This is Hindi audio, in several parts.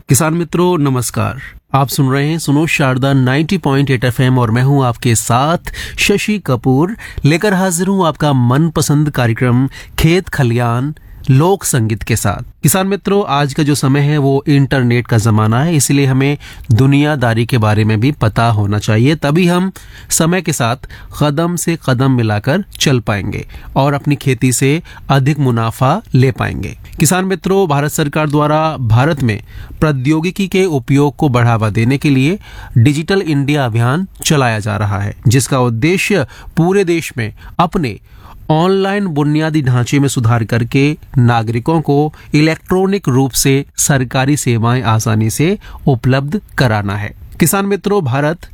किसान मित्रों नमस्कार। आप सुन रहे हैं सुनो शारदा 90.8 FM और मैं हूं आपके साथ शशि कपूर, लेकर हाजिर हूं आपका मनपसंद कार्यक्रम खेत खलियान लोक संगीत के साथ। किसान मित्रों, आज का जो समय है वो इंटरनेट का जमाना है, इसलिए हमें दुनियादारी के बारे में भी पता होना चाहिए, तभी हम समय के साथ कदम से कदम मिलाकर चल पाएंगे और अपनी खेती से अधिक मुनाफा ले पाएंगे। किसान मित्रों, भारत सरकार द्वारा भारत में प्रौद्योगिकी के उपयोग को बढ़ावा देने के लिए डिजिटल इंडिया अभियान चलाया जा रहा है, जिसका उद्देश्य पूरे देश में अपने ऑनलाइन बुनियादी ढांचे में सुधार करके नागरिकों को इलेक्ट्रॉनिक रूप से सरकारी सेवाएं आसानी से उपलब्ध कराना है। किसान मित्रों, भारत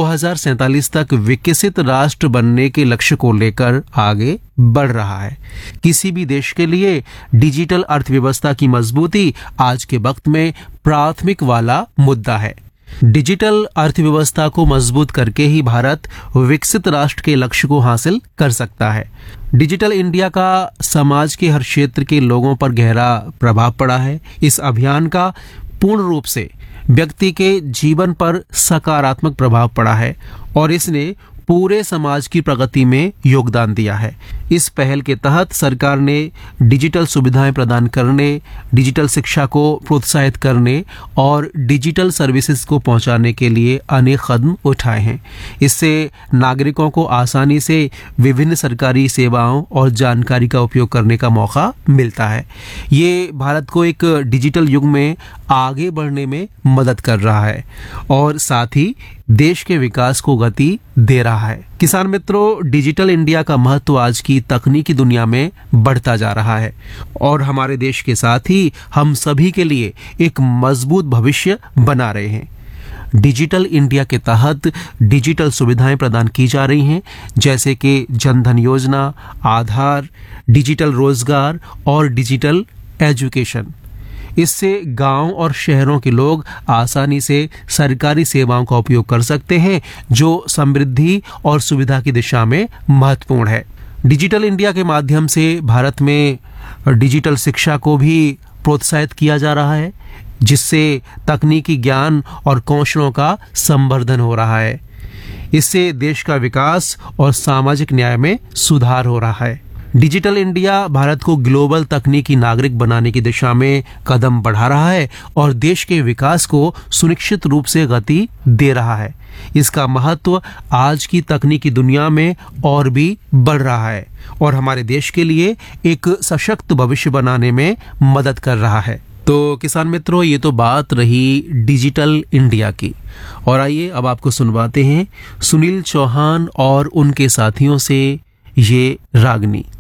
2047 तक विकसित राष्ट्र बनने के लक्ष्य को लेकर आगे बढ़ रहा है। किसी भी देश के लिए डिजिटल अर्थव्यवस्था की मजबूती आज के वक्त में प्राथमिक वाला मुद्दा है। डिजिटल अर्थव्यवस्था को मजबूत करके ही भारत विकसित राष्ट्र के लक्ष्य को हासिल कर सकता है। डिजिटल इंडिया का समाज के हर क्षेत्र के लोगों पर गहरा प्रभाव पड़ा है। इस अभियान का पूर्ण रूप से व्यक्ति के जीवन पर सकारात्मक प्रभाव पड़ा है और इसने पूरे समाज की प्रगति में योगदान दिया है। इस पहल के तहत सरकार ने डिजिटल सुविधाएं प्रदान करने, डिजिटल शिक्षा को प्रोत्साहित करने और डिजिटल सर्विसेज को पहुंचाने के लिए अनेक कदम उठाए हैं। इससे नागरिकों को आसानी से विभिन्न सरकारी सेवाओं और जानकारी का उपयोग करने का मौका मिलता है। ये भारत को एक डिजिटल युग में आगे बढ़ने में मदद कर रहा है और साथ ही देश के विकास को गति दे रहा है। किसान मित्रों, डिजिटल इंडिया का महत्व आज की तकनीकी दुनिया में बढ़ता जा रहा है और हमारे देश के साथ ही हम सभी के लिए एक मजबूत भविष्य बना रहे हैं। डिजिटल इंडिया के तहत डिजिटल सुविधाएं प्रदान की जा रही हैं, जैसे कि जनधन योजना, आधार, डिजिटल रोजगार और डिजिटल एजुकेशन। इससे गांव और शहरों के लोग आसानी से सरकारी सेवाओं का उपयोग कर सकते हैं, जो समृद्धि और सुविधा की दिशा में महत्वपूर्ण है। डिजिटल इंडिया के माध्यम से भारत में डिजिटल शिक्षा को भी प्रोत्साहित किया जा रहा है, जिससे तकनीकी ज्ञान और कौशलों का संवर्धन हो रहा है। इससे देश का विकास और सामाजिक न्याय में सुधार हो रहा है। डिजिटल इंडिया भारत को ग्लोबल तकनीकी नागरिक बनाने की दिशा में कदम बढ़ा रहा है और देश के विकास को सुनिश्चित रूप से गति दे रहा है। इसका महत्व आज की तकनीकी दुनिया में और भी बढ़ रहा है और हमारे देश के लिए एक सशक्त भविष्य बनाने में मदद कर रहा है। तो किसान मित्रों, ये तो बात रही डिजिटल इंडिया की, और आइए अब आपको सुनवाते हैं सुनील चौहान और उनके साथियों से ये रागनी।